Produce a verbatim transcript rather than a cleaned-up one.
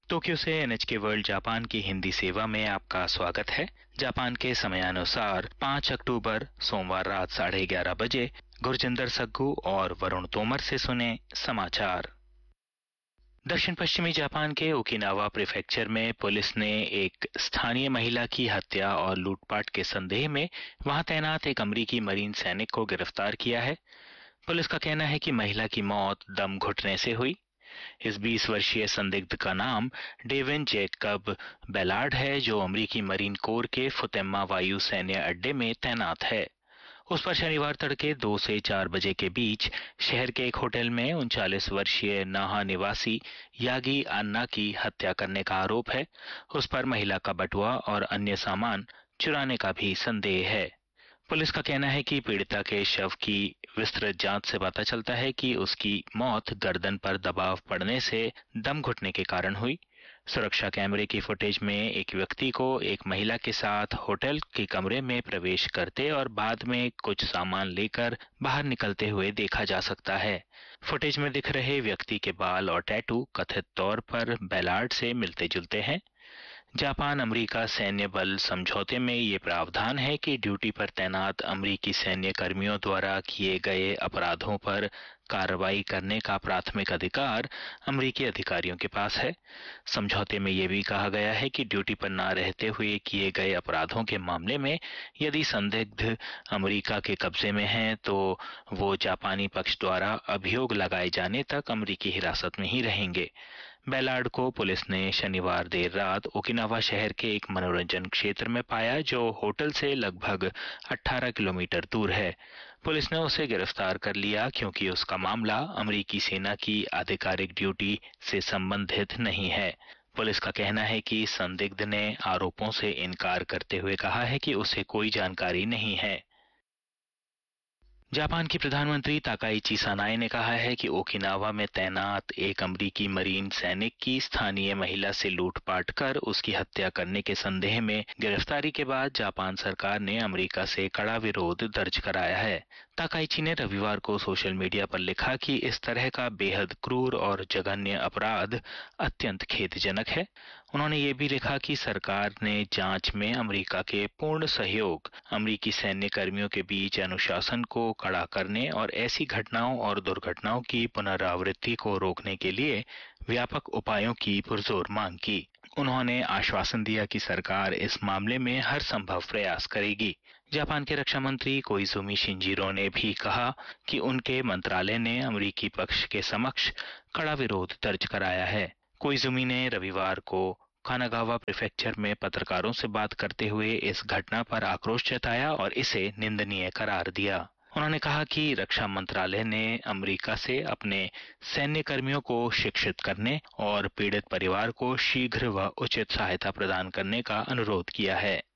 Tokyo से NHK world Japan की हिंदी सेवा में आपका स्वागत है। जापान के समयानुसार पाँच अक्टूबर सोमवार रात साढ़े ग्यारह बजे गुरजिंदर सग्गू और वरुण तोमर से सुने समाचार। दक्षिण पश्चिमी जापान के ओकिनावा प्रीफेक्चर में पुलिस ने एक स्थानीय महिला की हत्या और लूटपाट के संदेह में वहां तैनात एक अमेरिकी मरीन सैनिक को गिरफ्तार किया है। पुलिस का कहना है कि महिला की मौत दम घुटने से हुई। इस बीस वर्षीय संदिग्ध का नाम डेविन जैकब बेलार्ड है, जो अमेरिकी मरीन कोर के फुतेम्मा वायु सैन्य अड्डे में तैनात है। उस पर शनिवार तड़के दो से चार बजे के बीच शहर के एक होटल में उनचालीस वर्षीय नाहा निवासी यागी अन्ना की हत्या करने का आरोप है। उस पर महिला का बटुआ और अन्य सामान चुराने का भी संदेह है। पुलिस का कहना है कि पीड़िता के शव की विस्तृत जांच से पता चलता है कि उसकी मौत गर्दन पर दबाव पड़ने से दम घुटने के कारण हुई। सुरक्षा कैमरे की फुटेज में एक व्यक्ति को एक महिला के साथ होटल के कमरे में प्रवेश करते और बाद में कुछ सामान लेकर बाहर निकलते हुए देखा जा सकता है। फुटेज में दिख रहे व्यक्ति के बाल और टैटू कथित तौर पर बेलार्ड से मिलते जुलते हैं। जापान अमेरिका सैन्य बल समझौते में ये प्रावधान है कि ड्यूटी पर तैनात अमेरिकी सैन्य कर्मियों द्वारा किए गए अपराधों पर कार्रवाई करने का प्राथमिक अधिकार अमेरिकी अधिकारियों के पास है। समझौते में यह भी कहा गया है कि ड्यूटी पर न रहते हुए किए गए अपराधों के मामले में यदि संदिग्ध अमेरिका के कब्जे में हैं, तो वो जापानी पक्ष द्वारा अभियोग लगाए जाने तक अमेरिकी हिरासत में ही रहेंगे। बेलार्ड को पुलिस ने शनिवार देर रात ओकिनावा शहर के एक मनोरंजन क्षेत्र में पाया, जो होटल से लगभग अठारह किलोमीटर दूर है। पुलिस ने उसे गिरफ्तार कर लिया क्योंकि उसका मामला अमेरिकी सेना की आधिकारिक ड्यूटी से संबंधित नहीं है। पुलिस का कहना है कि संदिग्ध ने आरोपों से इनकार करते हुए कहा है कि उसे कोई जानकारी नहीं है। जापान की प्रधानमंत्री ताकाइची सानाए ने कहा है कि ओकिनावा में तैनात एक अमेरिकी मरीन सैनिक की स्थानीय महिला से लूटपाट कर उसकी हत्या करने के संदेह में गिरफ्तारी के बाद जापान सरकार ने अमेरिका से कड़ा विरोध दर्ज कराया है। ताकाइची ने रविवार को सोशल मीडिया पर लिखा कि इस तरह का बेहद क्रूर और जघन्य अपराध अत्यंत खेदजनक है। उन्होंने ये भी लिखा कि सरकार ने जांच में अमेरिका के पूर्ण सहयोग, अमेरिकी सैन्य कर्मियों के बीच अनुशासन को कड़ा करने और ऐसी घटनाओं और दुर्घटनाओं की पुनरावृत्ति को रोकने के लिए व्यापक उपायों की पुरजोर मांग की। उन्होंने आश्वासन दिया कि सरकार इस मामले में हर संभव प्रयास करेगी। जापान के रक्षा मंत्री कोइजुमी शिंजिरो ने भी कहा कि उनके मंत्रालय ने अमेरिकी पक्ष के समक्ष कड़ा विरोध दर्ज कराया है। कोइजुमी ने रविवार को कानागावा प्रीफेक्चर में पत्रकारों से बात करते हुए इस घटना पर आक्रोश जताया और इसे निंदनीय करार दिया। उन्होंने कहा कि रक्षा मंत्रालय ने अमेरिका से अपने सैन्य कर्मियों को शिक्षित करने और पीड़ित परिवार को शीघ्र व उचित सहायता प्रदान करने का अनुरोध किया है।